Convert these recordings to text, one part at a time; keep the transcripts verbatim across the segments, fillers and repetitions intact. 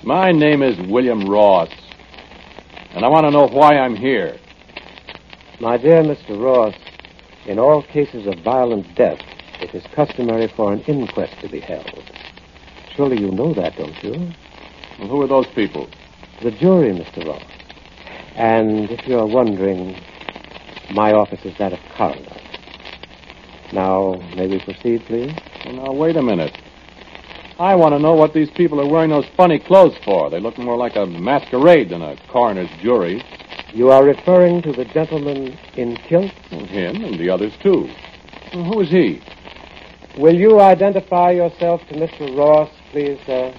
My name is William Ross, and I want to know why I'm here. My dear Mister Ross, in all cases of violent death, it is customary for an inquest to be held. Surely you know that, don't you? Well, who are those people? The jury, Mister Ross. And if you're wondering, my office is that of coroner. Now, may we proceed, please? Well, now, wait a minute. I want to know what these people are wearing those funny clothes for. They look more like a masquerade than a coroner's jury. You are referring to the gentleman in kilts? Well, him and the others, too. Well, who is he? Will you identify yourself to Mister Ross, please, sir?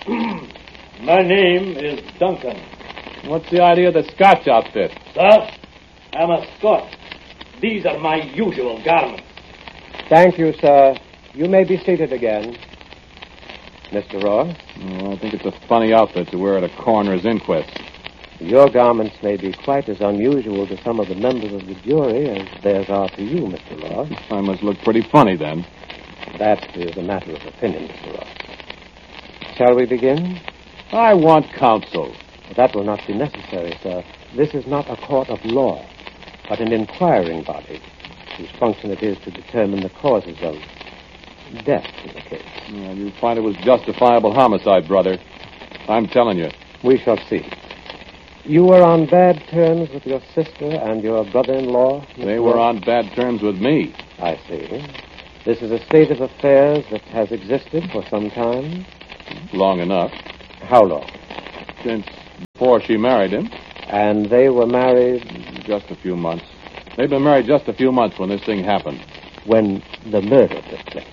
My name is Duncan. What's the idea of the Scotch outfit? Sir, I'm a Scot. These are my usual garments. Thank you, sir. You may be seated again. Mister Ross? Oh, I think it's a funny outfit to wear at a coroner's inquest. Your garments may be quite as unusual to some of the members of the jury as theirs are to you, Mister Ross. I must look pretty funny, then. That is a matter of opinion, Mister Ross. Shall we begin? I want counsel. That will not be necessary, sir. This is not a court of law, but an inquiring body whose function it is to determine the causes of death in the case. Yeah, you find it was justifiable homicide, brother. I'm telling you. We shall see. You were on bad terms with your sister and your brother-in-law? They were on bad terms with me. I see. This is a state of affairs that has existed for some time? Long enough. How long? Since before she married him. And they were married? Just a few months. They've been married just a few months when this thing happened. When the murder took place.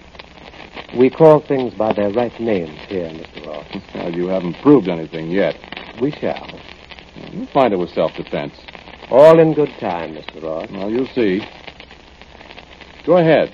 We call things by their right names here, Mister Ross. Well, you haven't proved anything yet. We shall. You'll find it was self-defense. All in good time, Mister Ross. Well, you'll see. Go ahead.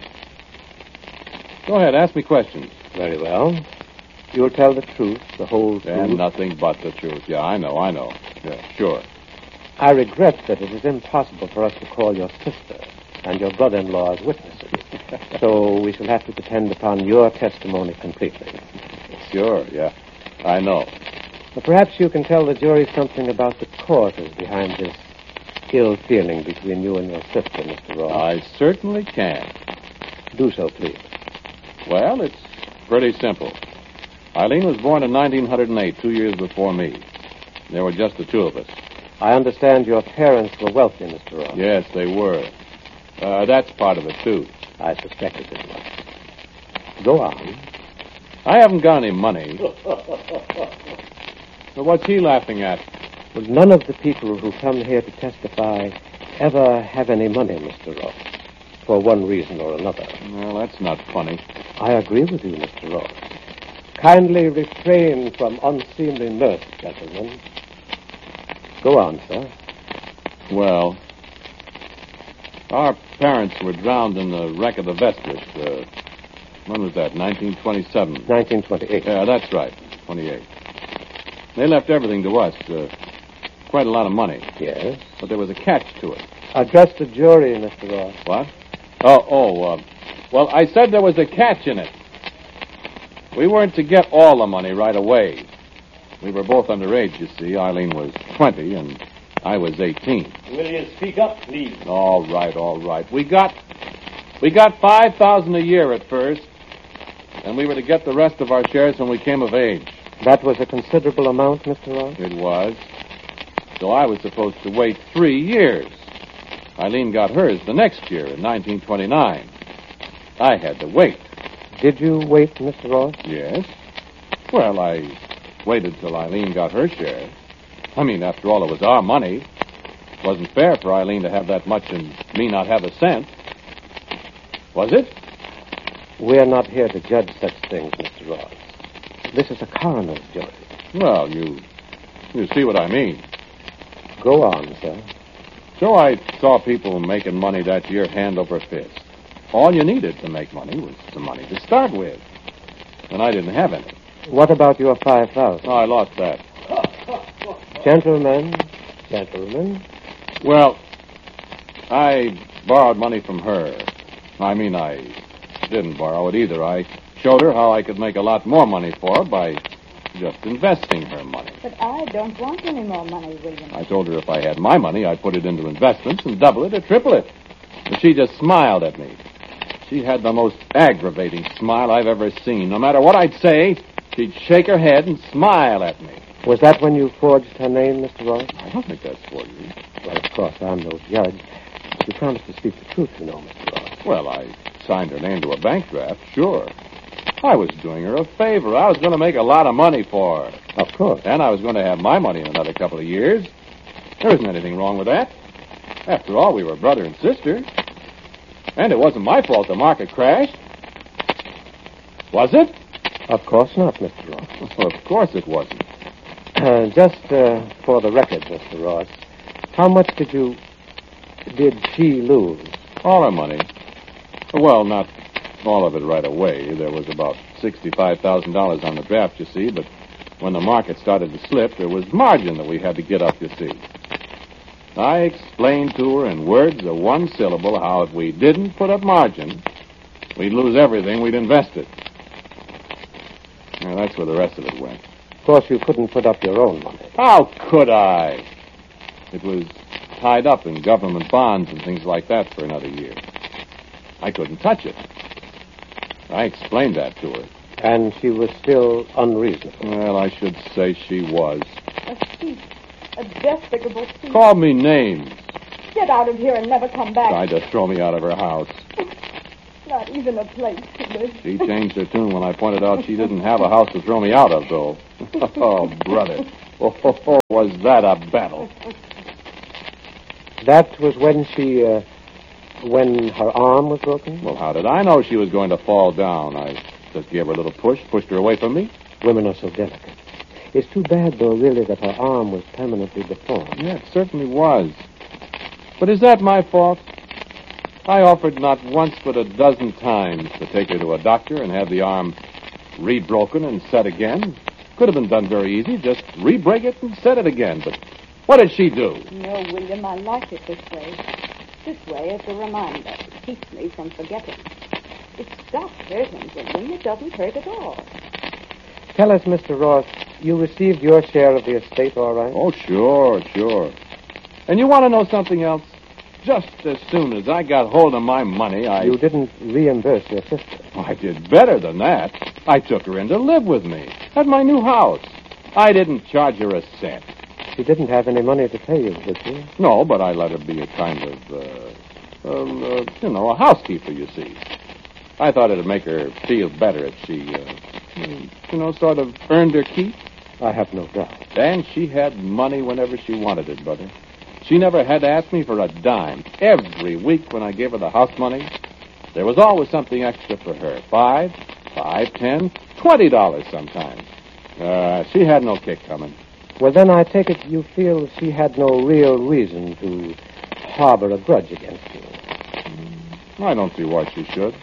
Go ahead, ask me questions. Very well. You'll tell the truth, the whole truth. And nothing but the truth. Yeah, I know, I know. Yeah, sure. I regret that it is impossible for us to call your sister and your brother-in-law as witnesses. So we shall have to depend upon your testimony completely. Sure, yeah. I know. But perhaps you can tell the jury something about the causes behind this ill feeling between you and your sister, Mister Ross. I certainly can. Do so, please. Well, it's pretty simple. Eileen was born in nineteen oh eight, two years before me. There were just the two of us. I understand your parents were wealthy, Mister Ross. Yes, they were. Uh, that's part of it, too. I suspected it was. Go on. I haven't got any money. But what's he laughing at? Well, none of the people who come here to testify ever have any money, Mister Ross, for one reason or another. Well, that's not funny. I agree with you, Mister Ross. Kindly refrain from unseemly mirth, gentlemen. Go on, sir. Well, our parents were drowned in the wreck of the Vestas. Uh, when was that? nineteen twenty-seven. nineteen twenty-eight. Yeah, that's right. twenty-eight. They left everything to us. Uh, quite a lot of money. Yes. But there was a catch to it. Address the jury, Mister Ross. What? Oh, oh, uh, well, I said there was a catch in it. We weren't to get all the money right away. We were both underage, you see. Eileen was twenty, and I was eighteen. Will you speak up, please? All right, all right. We got, we got five thousand a year at first, and we were to get the rest of our shares when we came of age. That was a considerable amount, Mister Ross? It was. So I was supposed to wait three years. Eileen got hers the next year, in nineteen twenty-nine. I had to wait. Did you wait, Mister Ross? Yes. Well, I waited till Eileen got her share. I mean, after all, it was our money. It wasn't fair for Eileen to have that much and me not have a cent. Was it? We're not here to judge such things, Mister Ross. This is a coroner's jury. Well, you, you see what I mean. Go on, sir. So I saw people making money that year hand over fist. All you needed to make money was some money to start with. And I didn't have any. What about your five thousand? Oh, I lost that. Gentlemen, gentlemen. Well, I borrowed money from her. I mean, I didn't borrow it either. I showed her how I could make a lot more money for her by just investing her money. But I don't want any more money, William. I told her if I had my money, I'd put it into investments and double it or triple it. But she just smiled at me. She had the most aggravating smile I've ever seen. No matter what I'd say, she'd shake her head and smile at me. Was that when you forged her name, Mister Ross? I don't think that's forgery. Well, of course, I'm no judge. You promised to speak the truth, you know, Mister Ross. Well, I signed her name to a bank draft, sure. I was doing her a favor. I was going to make a lot of money for her. Of course. And I was going to have my money in another couple of years. There isn't anything wrong with that. After all, we were brother and sister. And it wasn't my fault the market crashed. Was it? Of course not, Mister Ross. Well, of course it wasn't. Uh, just uh, for the record, Mister Ross, how much did you... did she lose? All her money. Well, not all of it right away. There was about sixty-five thousand dollars on the draft, you see, but when the market started to slip, there was margin that we had to get up, you see. I explained to her in words of one syllable how if we didn't put up margin, we'd lose everything we'd invested. Well, that's where the rest of it went. Of course, you couldn't put up your own money. How could I? It was tied up in government bonds and things like that for another year. I couldn't touch it. I explained that to her. And she was still unreasonable. Well, I should say she was. A thief. A despicable thief. Called me names. Get out of here and never come back. Tried to throw me out of her house. Not even a place to live. She changed her tune when I pointed out she didn't have a house to throw me out of, though. Oh, brother. Oh, oh, oh, was that a battle? That was when she, uh, when her arm was broken? Well, how did I know she was going to fall down? I just gave her a little push, pushed her away from me. Women are so delicate. It's too bad, though, really, that her arm was permanently deformed. Yeah, it certainly was. But is that my fault? I offered not once but a dozen times to take her to a doctor and have the arm re-broken and set again. Could have been done very easy. Just re-break it and set it again. But what did she do? No, William, I like it this way. This way is a reminder. It keeps me from forgetting. It stops hurting, William. It doesn't hurt at all. Tell us, Mister Ross, you received your share of the estate, all right? Oh, sure, sure. And you want to know something else? Just as soon as I got hold of my money, I... You didn't reimburse your sister. I did better than that. I took her in to live with me at my new house. I didn't charge her a cent. She didn't have any money to pay you, did she? No, but I let her be a kind of, uh, um, uh, you know, a housekeeper, you see. I thought it'd make her feel better if she, uh, you know, sort of earned her keep. I have no doubt. And she had money whenever she wanted it, brother. She never had to ask me for a dime. Every week when I gave her the house money, there was always something extra for her. Five, five, ten, twenty dollars sometimes. Uh, she had no kick coming. Well, then I take it you feel she had no real reason to harbor a grudge against you. I don't see why she should.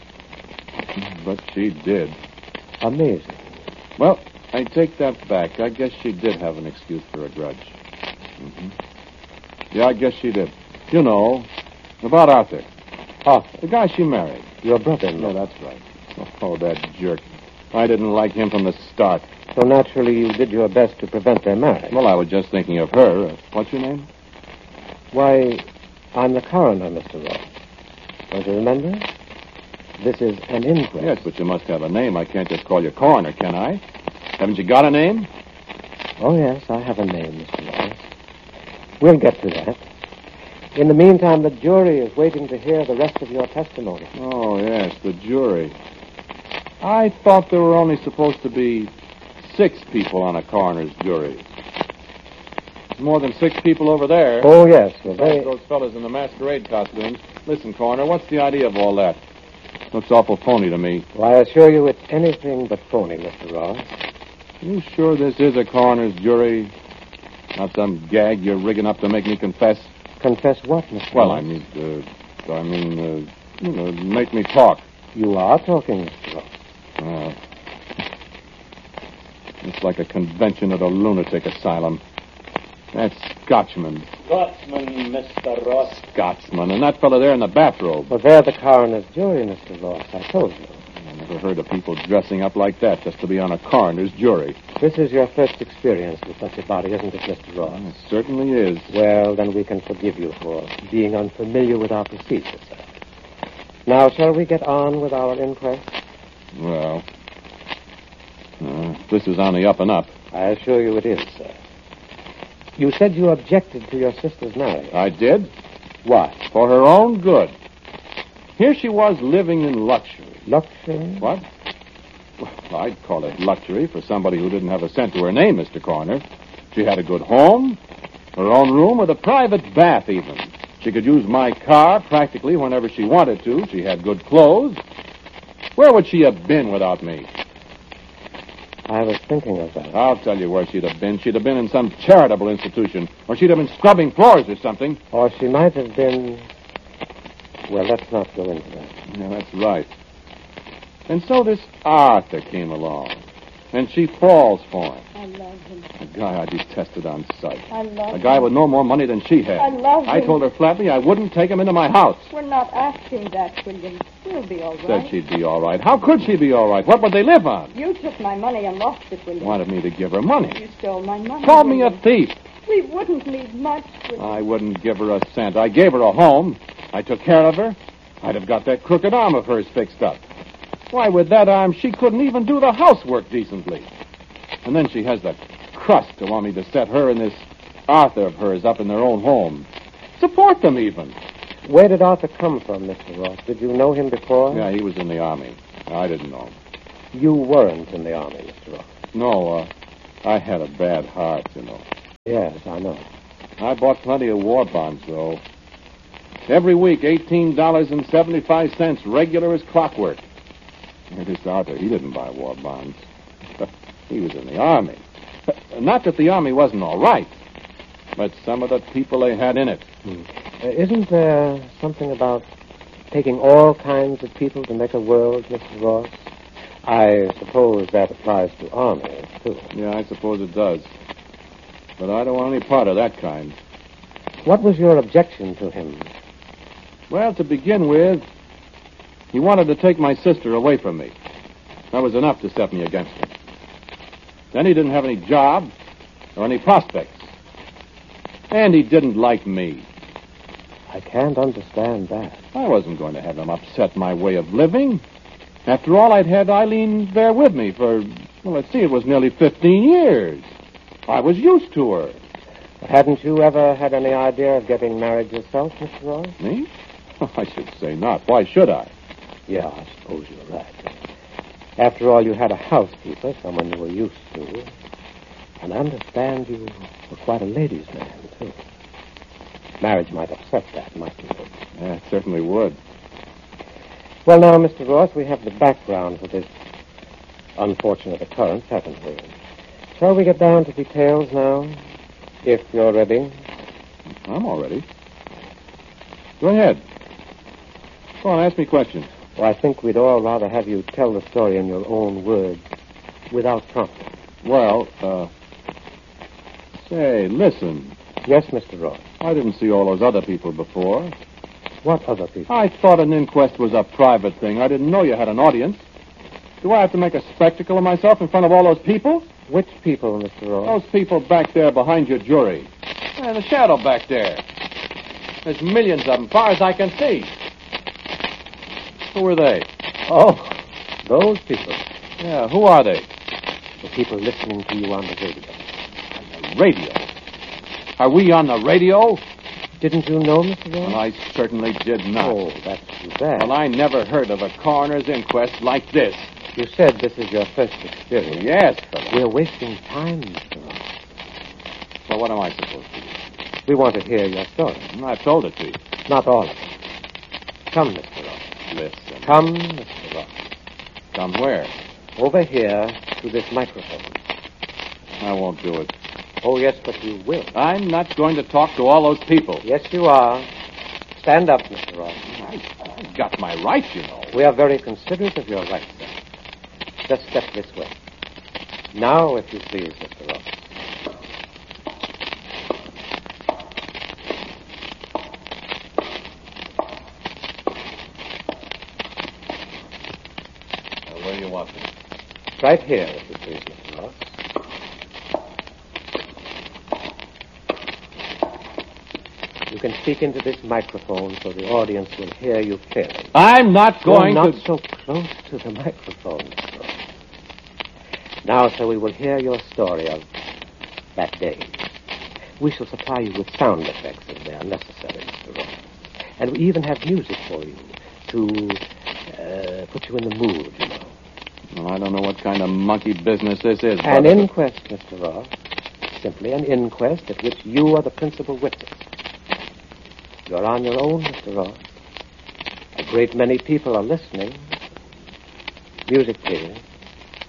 But she did. Amazing. Well, I take that back. I guess she did have an excuse for a grudge. Mm-hmm. Yeah, I guess she did. You know, about Arthur. Arthur? The guy she married. Your brother-in-law. Yeah, that's right. Oh, that jerk. I didn't like him from the start. So naturally you did your best to prevent their marriage. Well, I was just thinking of her. Uh, what's your name? Why, I'm the coroner, Mister Ross. Don't you remember? This is an inquest. Yes, but you must have a name. I can't just call you coroner, can I? Haven't you got a name? Oh, yes, I have a name, Mister Ross. We'll get to that. In the meantime, the jury is waiting to hear the rest of your testimony. Oh, yes, the jury. I thought there were only supposed to be six people on a coroner's jury. There's more than six people over there. Oh, yes. Well, they... Those fellas in the masquerade costumes. Listen, coroner, what's the idea of all that? Looks awful phony to me. Well, I assure you it's anything but phony, Mister Ross. You sure this is a coroner's jury? Not some gag you're rigging up to make me confess? Confess what, Mister Well, Ross? I mean, uh, I mean, uh, you know, make me talk. You are talking, Mister Ross. Uh, it's like a convention at a lunatic asylum. That Scotchman. Scotsman, Mister Ross. Scotsman. And that fellow there in the bathrobe. Well, they're the coroner's jury, Mister Ross. I told you. Never heard of people dressing up like that just to be on a coroner's jury. This is your first experience with such a body, isn't it, Mister Ross? Well, it certainly is. Well, then we can forgive you for being unfamiliar with our procedures, sir. Now, shall we get on with our inquest? Well, uh, this is on the up and up. I assure you it is, sir. You said you objected to your sister's marriage. I did. Why? For her own good. Here she was living in luxury. Luxury? What? Well, I'd call it luxury for somebody who didn't have a cent to her name, Mister Coroner. She had a good home, her own room with a private bath even. She could use my car practically whenever she wanted to. She had good clothes. Where would she have been without me? I was thinking of that. I'll tell you where she'd have been. She'd have been in some charitable institution, or she'd have been scrubbing floors or something. Or she might have been... Well, let's not go into that. Yeah, that's right. And so this Arthur came along, and she falls for him. I love him. A guy I detested on sight. I love A guy him. with no more money than she had. I love I him. told her flatly I wouldn't take him into my house. We're not asking that, William. We'll be all right. Said she'd be all right. How could she be all right? What would they live on? You took my money and lost it, William. Wanted me to give her money. You stole my money. Called me a William. thief. We wouldn't need much. William. I wouldn't give her a cent. I gave her a home. I took care of her. I'd have got that crooked arm of hers fixed up. Why, with that arm, she couldn't even do the housework decently. And then she has the crust to want me to set her and this Arthur of hers up in their own home. Support them, even. Where did Arthur come from, Mister Ross? Did you know him before? Yeah, he was in the Army. I didn't know him. You weren't in the Army, Mister Ross. No, uh, I had a bad heart, you know. Yes, I know. I bought plenty of war bonds, though. Every week, eighteen dollars and seventy-five cents, regular as clockwork. And this Arthur, he didn't buy war bonds. He was in the Army. Not that the Army wasn't all right, but some of the people they had in it. Hmm. Uh, isn't there something about taking all kinds of people to make a world, Mister Ross? I suppose that applies to armies, too. Yeah, I suppose it does. But I don't want any part of that kind. What was your objection to him? Well, to begin with, he wanted to take my sister away from me. That was enough to set me against him. Then he didn't have any job or any prospects. And he didn't like me. I can't understand that. I wasn't going to have him upset my way of living. After all, I'd had Eileen there with me for, well, let's see, it was nearly fifteen years. I was used to her. Hadn't you ever had any idea of getting married yourself, Mister Ross? Me? I should say not. Why should I? Yeah, I suppose you're right. After all, you had a housekeeper, someone you were used to. And I understand you were quite a ladies' man, too. Marriage might upset that, mightn't it? Yeah, it certainly would. Well, now, Mister Ross, we have the background for this unfortunate occurrence, haven't we? Shall we get down to details now, if you're ready? I'm all ready. Go ahead. Go on, ask me questions. Well, I think we'd all rather have you tell the story in your own words, without prompting. Well, uh... Say, listen. Yes, Mister Ross. I didn't see all those other people before. What other people? I thought an inquest was a private thing. I didn't know you had an audience. Do I have to make a spectacle of myself in front of all those people? Which people, Mister Ross? Those people back there behind your jury. And the shadow back there. There's millions of them, far as I can see. Who are they? Oh, those people. Yeah, who are they? The people listening to you on the radio. On the radio? Are we on the radio? Didn't you know, Mister Ross? Well, I certainly did not. Oh, that's too bad. Well, I never heard of a coroner's inquest like this. You said this is your first experience. Yes, fellow. We're wasting time, Mister Ross. Well, what am I supposed to do? We want to hear your story. I've told it to you. Not all of it. Come, Mister Ross. Listen. Come, Mister Ross. Come where? Over here to this microphone. I won't do it. Oh, yes, but you will. I'm not going to talk to all those people. Yes, you are. Stand up, Mister Ross. I, I've got my rights, you know. We are very considerate of your rights, sir. Just step this way. Now, if you please, Mister Ross. right here, if you please, Mister Ross. You can speak into this microphone so the audience will hear you clearly. I'm not going You're to... not so close to the microphone, Mister Ross. Now, sir, we will hear your story of that day. We shall supply you with sound effects if they are necessary, Mister Ross. And we even have music for you to uh, put you in the mood, you know. Well, I don't know what kind of monkey business this is. An brother. inquest, Mister Ross. Simply an inquest at which you are the principal witness. You're on your own, Mister Ross. A great many people are listening. Music, please.